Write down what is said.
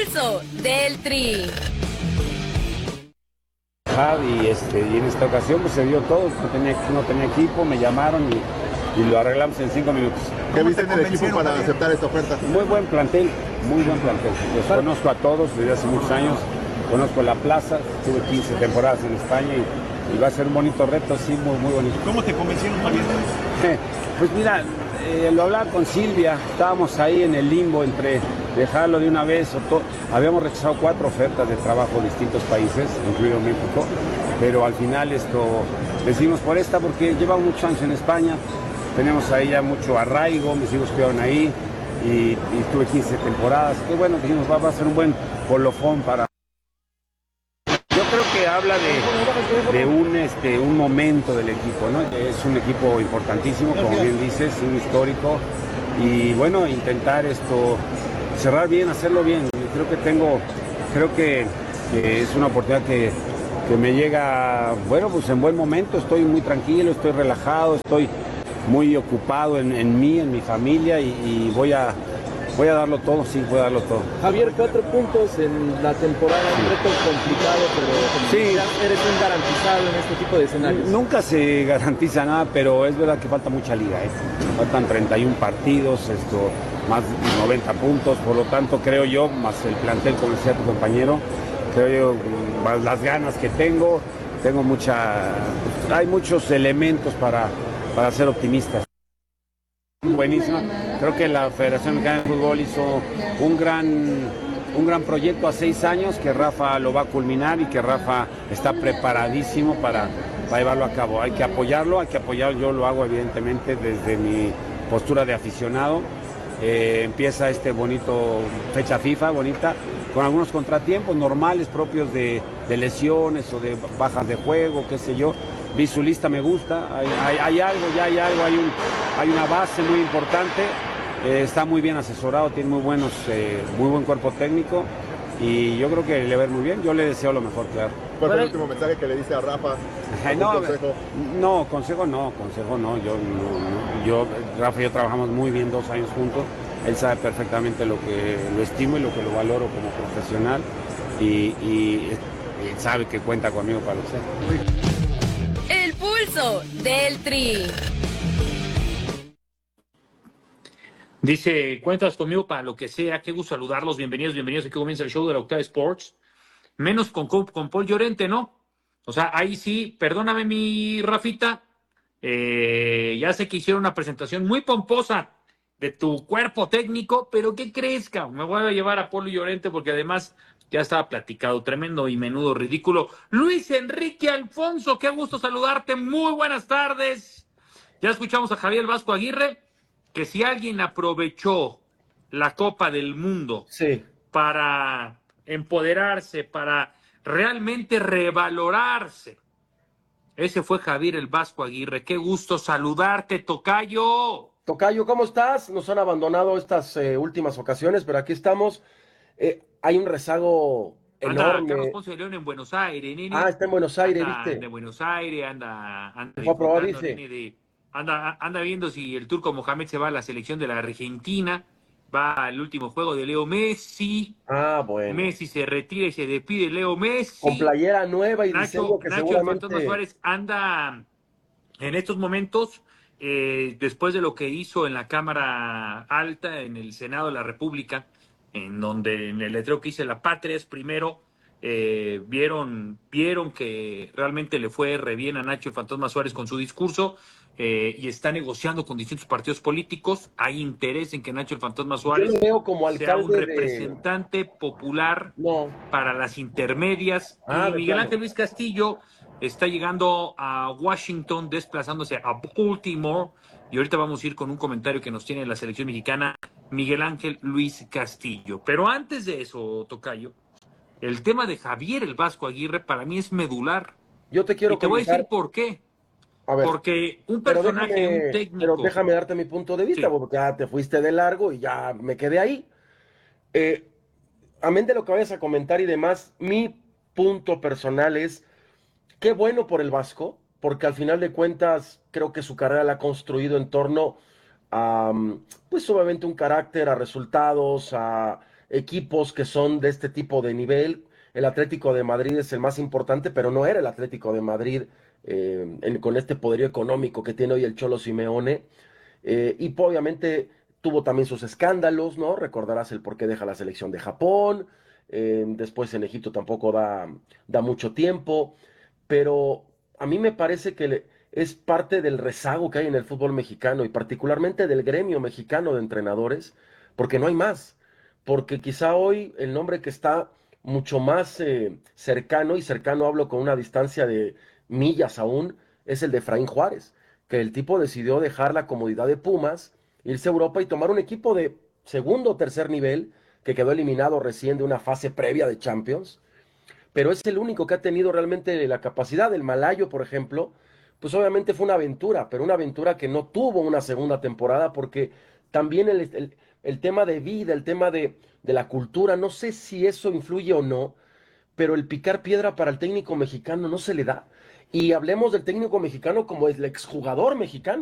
pulso del Tri. Y en esta ocasión pues se dio todo, no tenía equipo, me llamaron y lo arreglamos en 5 minutos. ¿Qué viste en el equipo para aceptar esta oferta? Muy buen plantel, muy buen plantel. Los conozco a todos desde hace muchos años, conozco la plaza, tuve 15 temporadas en España y va a ser un bonito reto, sí, muy, muy bonito. ¿Cómo te convencieron, Javier? Pues mira, lo hablaba con Silvia, estábamos ahí en el limbo entre dejarlo de una vez habíamos rechazado 4 ofertas de trabajo en distintos países, incluido México, pero al final decidimos por esta porque llevamos muchos años en España, tenemos ahí ya mucho arraigo, mis hijos quedaron ahí y tuve 15 temporadas, que bueno, dijimos va a ser un buen colofón para... Yo creo que habla de un momento del equipo, ¿no? Es un equipo importantísimo, como bien dices, un histórico, y bueno, intentar cerrar bien, hacerlo bien. Creo que es una oportunidad que me llega, bueno, pues en buen momento, estoy muy tranquilo, estoy relajado, estoy muy ocupado en mí, en mi familia, y voy a darlo todo, sí, voy a darlo todo. Javier, 4 puntos en la temporada, un reto complicado, pero sí, eres un garantizado en este tipo de escenarios. Nunca se garantiza nada, pero es verdad que falta mucha liga, faltan 31 partidos, más de 90 puntos, por lo tanto creo yo, más el plantel, como decía tu compañero, creo yo, más las ganas que tengo hay muchos elementos para ser optimistas. Buenísima. Creo que la Federación Mexicana de Fútbol hizo un gran proyecto a 6 años, que Rafa lo va a culminar y que Rafa está preparadísimo para llevarlo a cabo. Hay que apoyarlo, yo lo hago evidentemente desde mi postura de aficionado. Empieza bonito fecha FIFA, bonita, con algunos contratiempos normales propios de lesiones o de bajas de juego, qué sé yo. Vi su lista, me gusta, hay algo, hay una base muy importante, está muy bien asesorado, tiene muy buen cuerpo técnico y yo creo que le va a ir muy bien, yo le deseo lo mejor, claro. ¿Cuál fue el último mensaje que le diste a Rafa? Consejo no, Rafa y yo trabajamos muy bien 2 años juntos, él sabe perfectamente lo que lo estimo y lo que lo valoro como profesional y sabe que cuenta conmigo para lo que sea. El pulso del Tri. Dice, cuentas conmigo para lo que sea, qué gusto saludarlos, bienvenidos, aquí comienza el show de la Octava Sports, menos con Paul Llorente, ¿no? O sea, ahí sí, perdóname mi Rafita, ya sé que hicieron una presentación muy pomposa de tu cuerpo técnico, pero ¿qué crees, cabrón? Me voy a llevar a Paul Llorente porque además ya estaba platicado, tremendo y menudo ridículo. Luis Enrique Alfonso, qué gusto saludarte, muy buenas tardes. Ya escuchamos a Javier Vasco Aguirre, que si alguien aprovechó la Copa del Mundo para empoderarse, para realmente revalorarse, ese fue Javier el Vasco Aguirre. Qué gusto saludarte, tocayo. Tocayo, ¿cómo estás? Nos han abandonado estas últimas ocasiones, pero aquí estamos. Hay un rezago enorme. Carlos Ponce de León en Buenos Aires, nene. Está en Buenos Aires, ¿viste? De Buenos Aires, anda fue a probar, dice. Anda viendo si el turco Mohamed se va a la selección de la Argentina, va al último juego de Leo Messi. Bueno. Messi se retira y se despide Leo Messi. Con playera nueva y Nacho seguramente... el Fantasma Suárez anda en estos momentos, después de lo que hizo en la Cámara Alta, en el Senado de la República, en donde en el letrero que dice la patria es primero, vieron que realmente le fue re bien a Nacho el Fantasma Suárez con su discurso, y está negociando con distintos partidos políticos. Hay interés en que Nacho el Fantasma Suárez sea un representante popular para las intermedias. Y Miguel Ángel Luis Castillo está llegando a Washington, desplazándose a Baltimore, y ahorita vamos a ir con un comentario que nos tiene la selección mexicana Miguel Ángel Luis Castillo. Pero antes de eso, tocayo, el tema de Javier el Vasco Aguirre para mí es medular. Yo te quiero voy a decir por qué. A ver, porque un personaje, un técnico... Pero déjame darte mi punto de vista, porque ya te fuiste de largo y ya me quedé ahí. Amén de lo que vayas a comentar y demás, mi punto personal es, qué bueno por el Vasco, porque al final de cuentas creo que su carrera la ha construido en torno a, pues obviamente un carácter, a resultados, a equipos que son de este tipo de nivel. El Atlético de Madrid es el más importante, pero no era el Atlético de Madrid con este poderío económico que tiene hoy el Cholo Simeone. Obviamente tuvo también sus escándalos, ¿no? Recordarás el por qué deja la selección de Japón. Después en Egipto tampoco da mucho tiempo. Pero a mí me parece que es parte del rezago que hay en el fútbol mexicano y particularmente del gremio mexicano de entrenadores, porque no hay más. Porque quizá hoy el nombre que está mucho más cercano, y cercano hablo con una distancia de millas aún, es el de Efraín Juárez, que el tipo decidió dejar la comodidad de Pumas, irse a Europa y tomar un equipo de segundo o tercer nivel, que quedó eliminado recién de una fase previa de Champions, pero es el único que ha tenido realmente la capacidad. El Malayo, por ejemplo, pues obviamente fue una aventura, pero una aventura que no tuvo una segunda temporada porque también el tema de vida, el tema de la cultura, no sé si eso influye o no, pero el picar piedra para el técnico mexicano no se le da. Y hablemos del técnico mexicano como el exjugador mexicano.